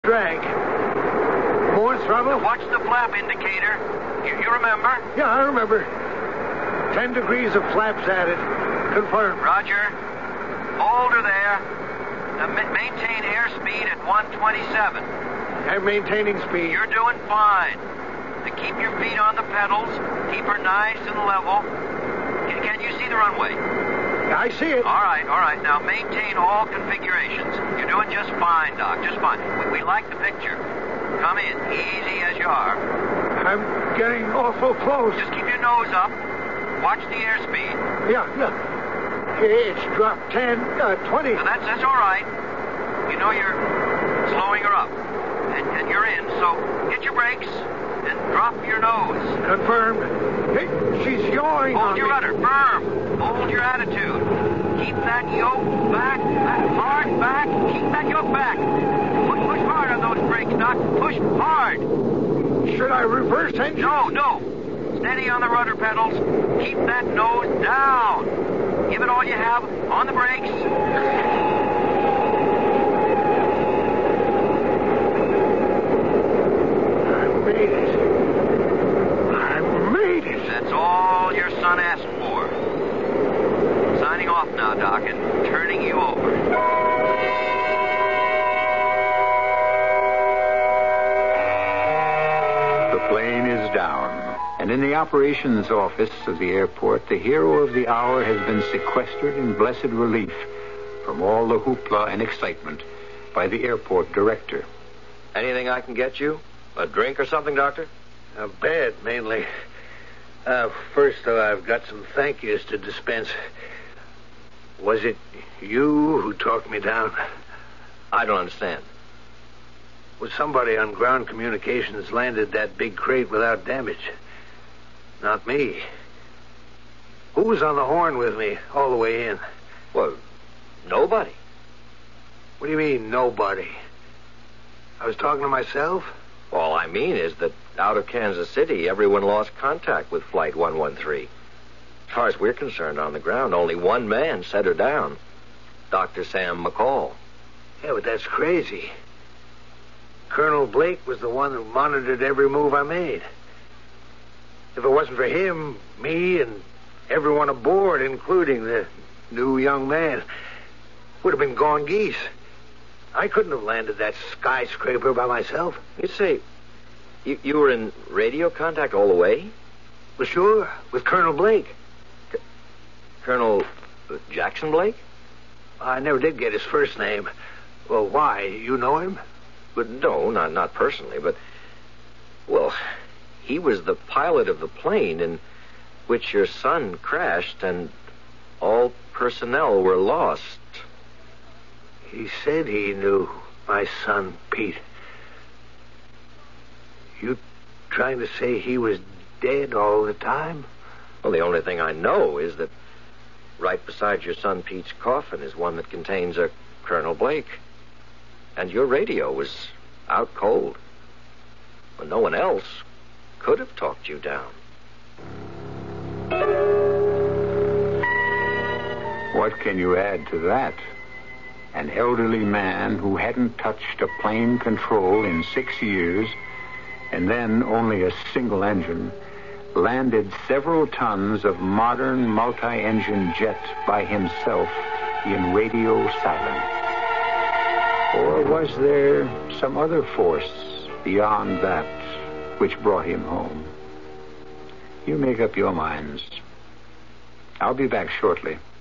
drag. More throttle? Now watch the flap indicator. You remember? Yeah, I remember. 10 degrees of flaps added. Confirmed. Roger. Hold her there. Now maintain airspeed at 127. I'm maintaining speed. You're doing fine. Now keep your feet on the pedals. Keep her nice and level. Can you see the runway? I see it. All right. Now maintain all configurations. You're doing just fine, Doc. Just fine. We like the picture. Come in, easy as you are. I'm getting awful close. Just keep your nose up. Watch the airspeed. Yeah. It's dropped 10, 20. Now that's all right. You know you're slowing her up. And you're in, so hit your brakes and drop your nose. Confirmed. Hey, she's yawing on Hold your me. rudder firm. Hold your attitude. Keep that yoke back, hard back. Keep that yoke back. Push hard on those brakes, Doc. Push hard. Should I reverse engine? No. Steady on the rudder pedals. Keep that nose down. Give it all you have on the brakes. I made it. That's all your son asked for. Signing off now, Doc, and turning you over. The plane is down, and in the operations office of the airport, the hero of the hour has been sequestered in blessed relief from all the hoopla and excitement by the airport director. Anything I can get you? A drink or something, Doctor? A bed, mainly. First, though, I've got some thank yous to dispense. Was it you who talked me down? I don't understand. Was somebody on ground communications landed that big crate without damage? Not me. Who was on the horn with me all the way in? Well, nobody. What do you mean, nobody? I was talking to myself? All I mean is that out of Kansas City, everyone lost contact with Flight 113. As far as we're concerned on the ground, only one man set her down. Dr. Sam McCall. Yeah, but that's crazy. Colonel Blake was the one who monitored every move I made. If it wasn't for him, me and everyone aboard, including the new young man, would have been gone geese. I couldn't have landed that skyscraper by myself. You say, you were in radio contact all the way? Well, sure, with Colonel Blake. Colonel Jackson Blake? I never did get his first name. Well, why? You know him? But no, not personally, but... Well, he was the pilot of the plane in which your son crashed, and all personnel were lost. He said he knew my son, Pete. You trying to say he was dead all the time? Well, the only thing I know is that right beside your son Pete's coffin is one that contains a Colonel Blake. And your radio was out cold. Well, no one else could have talked you down. What can you add to that? An elderly man who hadn't touched a plane control in 6 years, and then only a single engine, landed several tons of modern multi-engine jet by himself in radio silence. Or was there some other force beyond that which brought him home? You make up your minds. I'll be back shortly.